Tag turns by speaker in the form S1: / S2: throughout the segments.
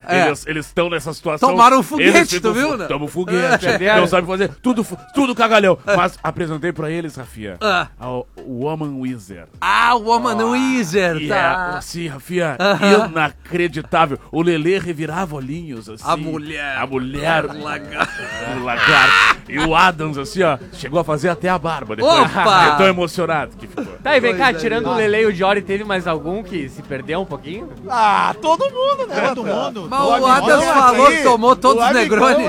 S1: Eles estão nessa situação.
S2: Tomaram um foguete, tu viu, né?
S1: Toma um foguete. Não sabe fazer. Tudo cagalhão. Mas apresentei pra eles, Rafinha, o Woman Wizard.
S2: O Woman Wizard, tá.
S1: Sim, Rafinha, inacreditável. O Lelê revirava olhinhos, assim.
S2: A mulher.
S1: O lagarto. E o Adams, assim, ó, chegou a fazer até a barba depois.
S2: Opa!
S1: Tão emocionado que ficou.
S3: Tá, e vem cá, tirando o Lele e o Jory, teve mais algum que se perdeu um pouquinho?
S4: Todo mundo, né? Todo mundo.
S2: Mas o Adams falou que tomou todos os Negroni.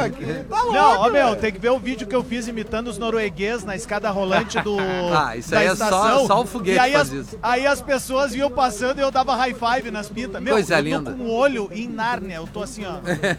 S4: Não, tem que ver o vídeo que eu fiz imitando os noruegueses na escada rolante
S2: isso aí é só o foguete
S4: e aí
S2: faz isso.
S4: Aí as pessoas iam passando e eu dava high five nas pintas. Meu,
S2: Coisa
S4: eu
S2: linda.
S4: tô com um olho em Nárnia, eu tô assim, ó.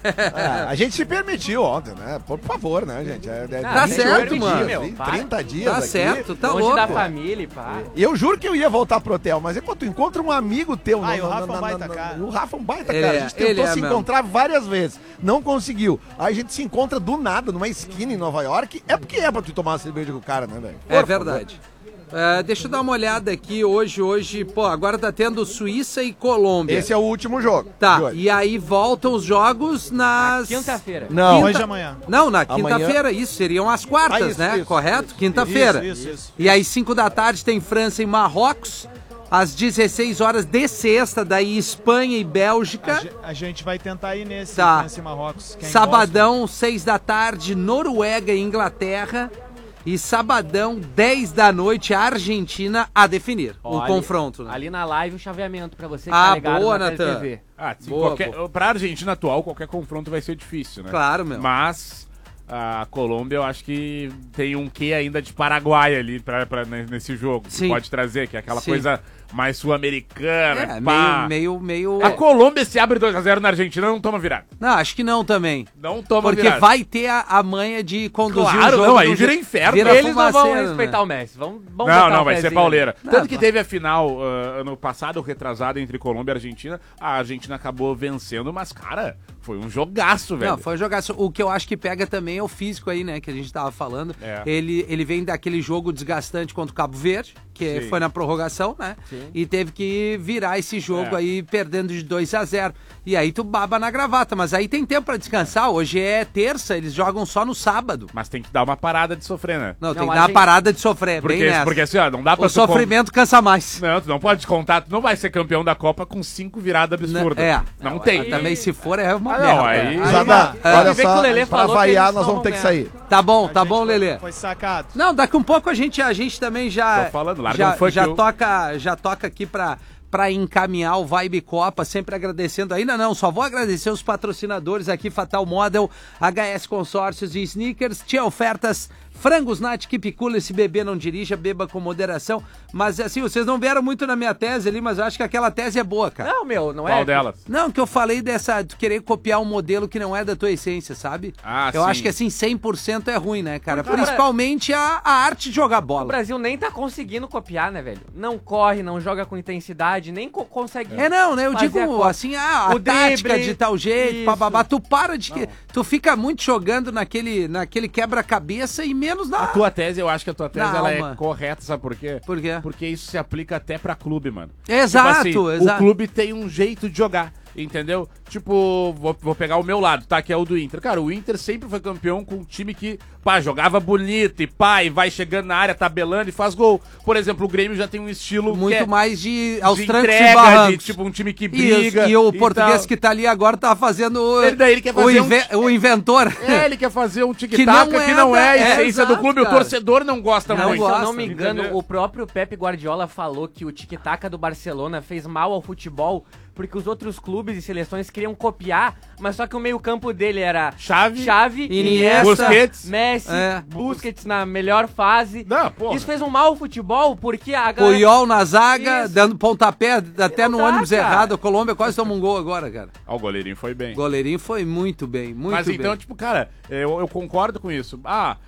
S5: A gente se permitiu ontem, né? Por favor, né, gente?
S2: Tá certo, mano.
S5: 30 dias
S2: Tá
S5: aqui.
S2: certo, tá
S3: Longe
S2: louco.
S3: da família, pá.
S5: E eu juro que eu ia voltar pro hotel, mas enquanto tu encontra um amigo teu...
S4: E o Rafa é um baita cara.
S5: O Rafa é um baita cara. A gente tentou se encontrar várias vezes. Não conseguiu. Aí a gente se encontra do nada, numa esquina em Nova York. É porque é pra tu tomar uma cerveja com o cara, né, velho?
S2: É verdade. Deixa eu dar uma olhada aqui hoje, pô, agora tá tendo Suíça e Colômbia.
S5: Esse é o último jogo.
S2: Tá, e aí voltam os jogos nas...
S3: Quinta-feira.
S5: Não.
S4: Hoje de amanhã.
S2: Não, na quinta-feira, isso, seriam as quartas, né? Correto? Quinta-feira.
S4: Isso.
S2: E aí, 5 da tarde, tem França e Marrocos. Às 16 horas de sexta, daí Espanha e Bélgica.
S4: A gente vai tentar ir nesse
S2: Tá.
S4: Marrocos. que é em
S2: Sabadão, 6 da tarde, Noruega e Inglaterra. E sabadão, 10 da noite, Argentina a definir o confronto. Né?
S3: Ali na live o chaveamento pra você que tá ligado
S2: boa,
S3: na
S2: Natan.
S3: TV.
S2: Boa.
S1: Pra Argentina atual, qualquer confronto vai ser difícil, né?
S2: Claro, meu.
S1: Mas a Colômbia, eu acho que tem um quê ainda de Paraguai ali nesse jogo.
S2: Sim.
S1: Que pode trazer, que é aquela
S2: Sim.
S1: coisa mais sul-americana.
S2: Meio...
S1: A Colômbia, se abre 2-0 na Argentina, não toma virada.
S2: Não, acho que não também.
S1: Não toma
S2: Porque
S1: virada.
S2: vai ter a manha de conduzir
S1: Claro,
S2: o jogo.
S1: não, aí vira inferno.
S3: Eles não vão
S2: fumaceira,
S3: respeitar
S2: né?
S3: o Messi. Vamos botar
S1: Não,
S3: o
S1: vai ser
S3: pezinho
S1: pauleira.
S2: Não,
S1: Tanto que teve a final ano passado, ou retrasado, entre Colômbia e Argentina. A Argentina acabou vencendo, mas, cara, foi um jogaço, velho.
S2: Não, foi jogar. O que eu acho que pega também é o físico aí, né? Que a gente tava falando.
S1: É.
S2: Ele vem daquele jogo desgastante contra o Cabo Verde, que
S1: Sim.
S2: foi na prorrogação, né?
S3: Sim.
S2: E teve que virar esse jogo aí, perdendo de 2-0. E aí tu baba na gravata. Mas aí tem tempo pra descansar. Hoje é terça, eles jogam só no sábado.
S1: Mas tem que dar uma parada de sofrer, né?
S2: Não, tem
S3: Não,
S2: que
S3: a
S2: dar uma
S3: gente-
S2: parada de sofrer, bem nessa.
S1: Porque assim, ó, não dá pra
S2: O sofrimento cansa mais.
S1: Não, tu não pode contar, tu não vai ser campeão da Copa com 5 viradas absurdas. Não tem.
S2: Também se for é uma
S1: Não,
S2: merda.
S1: aí-
S5: Zada,
S3: Aí
S5: olha
S3: vê que o
S5: só,
S3: Lelê
S5: pra
S3: falou que
S5: variar,
S3: eles
S5: nós
S3: não
S5: vamos ter
S3: vão
S5: que sair.
S2: Tá bom, Lelê.
S4: Foi sacado.
S2: Não, daqui um pouco a gente também já
S1: Tô falando, larga um funk,
S2: já
S1: eu-
S2: toca aqui pra encaminhar o Vibe Copa, sempre agradecendo. Ainda não, só vou agradecer os patrocinadores aqui, Fatal Model, HS Consórcios e Sneakers. Tinha ofertas, frangos Nat, que picula, se beber não dirija, beba com moderação. Mas assim, vocês não vieram muito na minha tese ali, mas eu acho que aquela tese é boa, cara.
S3: Não, meu, não
S1: Qual
S3: é.
S1: delas?
S2: Não, que eu falei dessa, tu querer copiar um modelo que não é da tua essência, sabe? Eu
S1: sim.
S2: acho que assim, 100% é ruim, né, cara?
S3: Porque,
S2: Principalmente a arte de jogar
S3: O
S2: bola.
S3: Brasil nem tá conseguindo copiar, né, velho? Não corre, não joga com intensidade, nem consegue.
S2: Não, né? Eu
S3: fazer
S2: digo
S3: a Copa.
S2: assim, a
S3: O
S2: tática
S3: drible,
S2: de tal jeito,
S3: isso.
S2: bababá. Tu para de que. Tu fica muito jogando naquele quebra-cabeça e menos na.
S1: A tua tese, eu acho que a tua tese
S2: Na
S1: ela
S2: alma.
S1: é correta, sabe por quê?
S2: Por quê?
S1: Porque isso se aplica até pra clube, mano.
S2: Exato,
S1: Tipo assim,
S2: exato.
S1: O clube tem um jeito de jogar, entendeu? Tipo, vou pegar o meu lado, tá? Que é o do Inter. Cara, o Inter sempre foi campeão com um time que, jogava bonito e vai chegando na área, tabelando e faz gol. Por exemplo, o Grêmio já tem um estilo
S2: Muito
S1: que é
S2: mais de aos
S1: de
S2: trancos e
S1: entrega,
S2: barrancos.
S1: de tipo um time que
S2: Isso,
S1: briga.
S2: e o português
S1: tal.
S2: que tá ali agora tá fazendo
S1: Ele quer fazer
S2: o inventor.
S1: Ele quer fazer um
S2: Que
S1: tic-tac
S2: não
S1: que não é a
S2: é,
S1: essência do
S2: exato,
S1: clube.
S2: cara.
S1: O torcedor não gosta
S2: Não
S1: muito.
S3: Se eu
S2: gosta,
S3: não me engano,
S1: entendeu?
S3: o próprio Pepe Guardiola falou que o tic-tac do Barcelona fez mal ao futebol porque os outros clubes e seleções queriam copiar, mas só que o meio-campo dele era
S1: Xavi,
S2: Iniesta,
S1: Busquets.
S3: Messi,
S2: É.
S3: Busquets na melhor fase.
S1: Não, porra.
S3: Isso fez um mal ao futebol porque a galera...
S2: Puyol na zaga,
S3: Isso.
S2: dando pontapé até
S3: Não
S2: no
S3: dá,
S2: ônibus
S3: cara.
S2: errado. A Colômbia quase toma um gol agora, cara.
S1: O goleirinho foi bem.
S2: O goleirinho foi muito bem, muito
S1: Mas
S2: bem.
S1: então, tipo, cara, eu concordo com isso.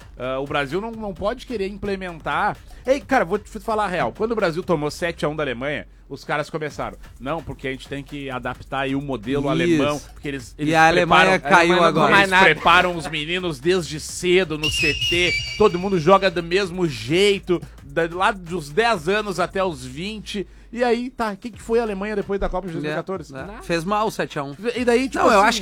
S1: O Brasil não pode querer implementar... Ei, cara, vou te falar a real. Quando o Brasil tomou 7-1 da Alemanha, os caras começaram. Não, porque a gente tem que adaptar aí o modelo
S2: Isso.
S1: alemão. Porque eles
S2: E a Alemanha caiu agora.
S1: Eles preparam os meninos desde cedo no CT. Todo mundo joga do mesmo jeito. Lá dos 10 anos até os 20. E aí, tá, o que foi a Alemanha depois da Copa de 2014?
S2: Fez mal o 7-1.
S1: E daí, tipo
S2: Não, eu
S1: assim,
S2: acho